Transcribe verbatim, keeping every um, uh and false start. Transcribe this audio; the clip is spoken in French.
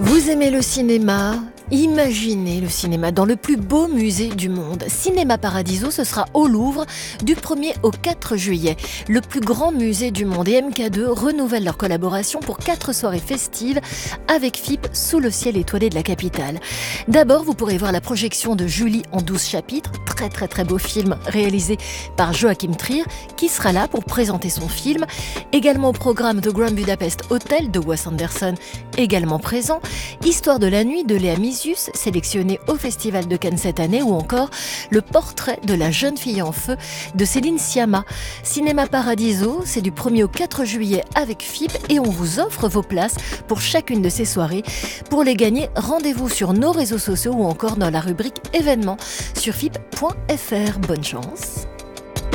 Vous aimez le cinéma ? Imaginez le cinéma dans le plus beau musée du monde. Cinéma Paradiso, ce sera au Louvre du premier au quatre juillet. Le plus grand musée du monde et M K deux renouvellent leur collaboration pour quatre soirées festives avec F I P sous le ciel étoilé de la capitale. D'abord, vous pourrez voir la projection de Julie en douze chapitres, très très très beau film réalisé par Joachim Trier, qui sera là pour présenter son film. Également au programme The Grand Budapest Hotel de Wes Anderson, également présent. Histoire de la nuit de Léa Mysius, sélectionné au Festival de Cannes cette année, ou encore le portrait de la jeune fille en feu de Céline Sciamma. Cinéma Paradiso, c'est du premier au quatre juillet avec F I P et on vous offre vos places pour chacune de ces soirées. Pour les gagner, rendez-vous sur nos réseaux sociaux ou encore dans la rubrique événements sur F I P point F R. Bonne chance.